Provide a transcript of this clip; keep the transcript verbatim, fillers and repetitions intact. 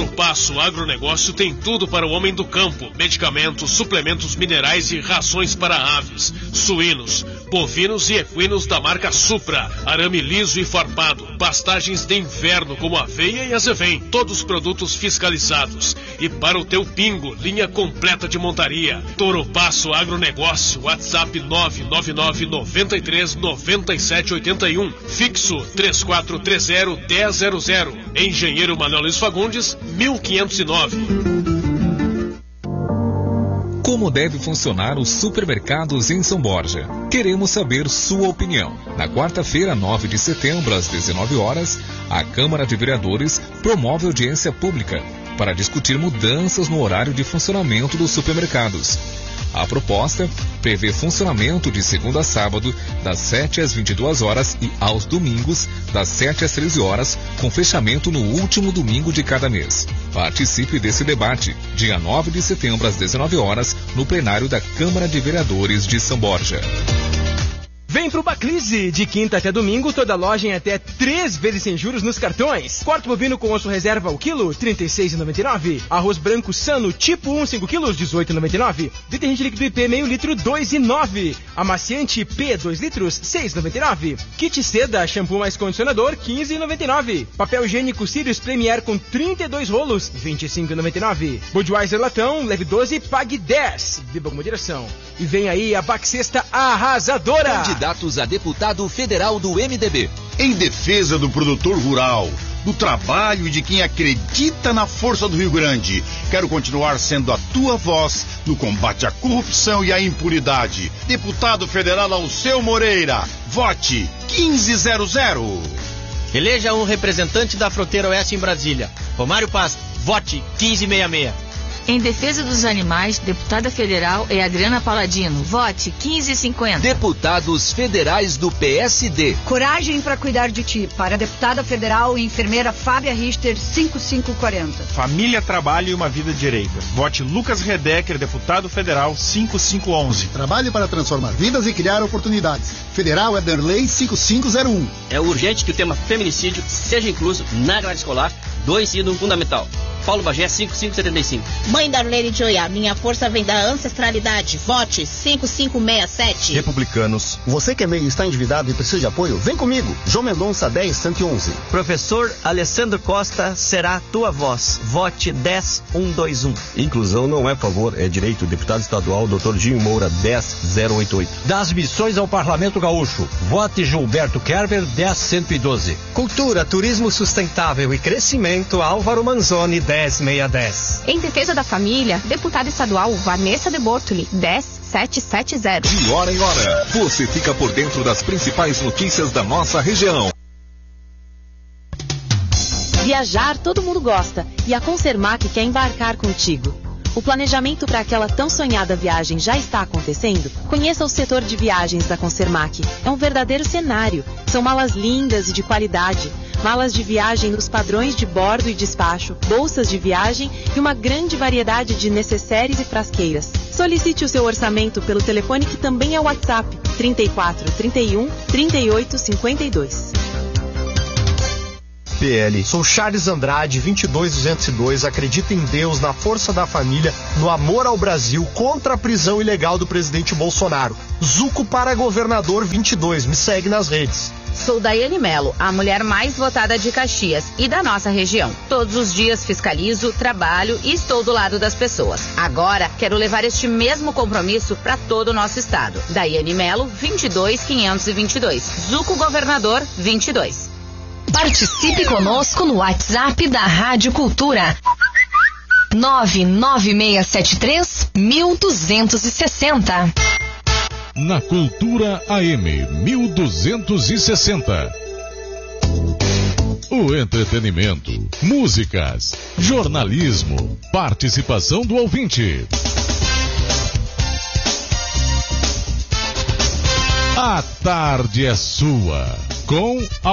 Passo Agronegócio tem tudo para o homem do campo: medicamentos, suplementos minerais e rações para aves, suínos, bovinos e equinos da marca Supra, arame liso e farpado, pastagens de inverno como aveia e azevém, todos produtos fiscalizados. E para o teu pingo, linha completa de montaria. Toro Passo Agronegócio, WhatsApp nove nove nove, nove três, nove sete oito um, fixo três quatro três zero, um zero zero zero. Engenheiro Manuel Luiz Fagundes, mil quinhentos e nove. Como deve funcionar os supermercados em São Borja? Queremos saber sua opinião. Na quarta-feira, nove de setembro, às dezenove horas, a Câmara de Vereadores promove audiência pública para discutir mudanças no horário de funcionamento dos supermercados. A proposta prevê funcionamento de segunda a sábado, das sete às vinte e duas horas e aos domingos, das sete às treze horas, com fechamento no último domingo de cada mês. Participe desse debate, dia nove de setembro, às dezenove horas, no plenário da Câmara de Vereadores de São Borja. Vem pro Baclise, de quinta até domingo, toda loja em até três vezes sem juros nos cartões. Quarto bovino com osso reserva ao quilo, trinta e seis reais e noventa e nove centavos. Arroz branco Sano, tipo um, cinco quilos, dezoito reais e noventa e nove centavos. Detergente líquido I P, meio litro, dois reais e nove centavos. Amaciante P, dois litros, seis reais e noventa e nove centavos. Kit Seda, shampoo mais condicionador, quinze reais e noventa e nove centavos. Papel higiênico Sirius Premier com trinta e dois rolos, vinte e cinco reais e noventa e nove centavos. Budweiser Latão, leve doze, pague dez. Beba com moderação. E vem aí a Baxesta arrasadora. Candidatos a deputado federal do M D B. Em defesa do produtor rural, do trabalho e de quem acredita na força do Rio Grande, quero continuar sendo a tua voz no combate à corrupção e à impunidade. Deputado federal Alceu Moreira, vote quinze zero zero. Eleja um representante da fronteira oeste em Brasília. Romário Paz, vote quinze sessenta e seis. Em defesa dos animais, deputada federal é Adriana Paladino. Vote quinze cinquenta. Deputados federais do P S D. Coragem para cuidar de ti. Para a deputada federal e enfermeira Fábia Richter, cinco cinco quarenta. Família, trabalho e uma vida direita. Vote Lucas Redecker, deputado federal, cinco cinco onze. Trabalhe para transformar vidas e criar oportunidades. Federal é Derlei cinco cinco zero um. É urgente que o tema feminicídio seja incluso na grade escolar do ensino fundamental. Paulo Bagé, cinco cinco setenta e cinco. Mãe Darlene de Oiá, minha força vem da ancestralidade. Vote cinco cinco seis sete. Republicanos. Você que é meio está endividado e precisa de apoio? Vem comigo. João Mendonça, dez cento e onze. Professor Alessandro Costa será tua voz. Vote dez mil cento e vinte e um. Inclusão não é favor, é direito. Deputado estadual, doutor Dinho Moura, dez mil oitenta e oito. Das missões ao Parlamento Gaúcho. Vote Gilberto Kerber, dez cento e doze. Cultura, turismo sustentável e crescimento, Álvaro Manzoni, dez mil seiscentos e dez. Em defesa da família, deputada estadual Vanessa de Bortoli, dez mil setecentos e setenta. De hora em hora, você fica por dentro das principais notícias da nossa região. Viajar todo mundo gosta e a Concermac quer embarcar contigo. O planejamento para aquela tão sonhada viagem já está acontecendo? Conheça o setor de viagens da Concermac. É um verdadeiro cenário. São malas lindas e de qualidade. Malas de viagem nos padrões de bordo e despacho, bolsas de viagem e uma grande variedade de necessários e frasqueiras. Solicite o seu orçamento pelo telefone que também é o WhatsApp, trinta e quatro, trinta e um, trinta e oito, cinquenta e dois. P L. Sou Charles Andrade, vinte e dois duzentos e dois. Acredito em Deus, na força da família, no amor ao Brasil, contra a prisão ilegal do presidente Bolsonaro. Zuco para governador vinte e dois. Me segue nas redes. Sou Daiane Melo, a mulher mais votada de Caxias e da nossa região. Todos os dias fiscalizo, trabalho e estou do lado das pessoas. Agora, quero levar este mesmo compromisso para todo o nosso estado. Daiane Melo, vinte e dois, quinhentos e vinte e dois. Zuco Governador, vinte e dois. Participe conosco no WhatsApp da Rádio Cultura. nove nove seis sete três, um dois seis zero. Na Cultura A M mil duzentos e sessenta. O entretenimento, músicas, jornalismo, participação do ouvinte. A tarde é sua, com